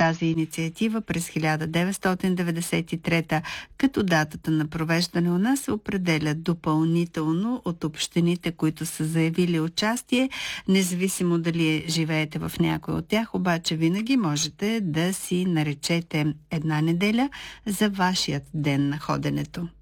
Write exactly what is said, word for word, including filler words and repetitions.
тази инициатива през хиляда деветстотин деветдесет и трета, като датата на провеждане у нас се определя допълнително от общините, които са заявили участие. Независимо дали живеете в някой от тях, обаче винаги можете да си наречете една неделя за вашият ден на ходенето.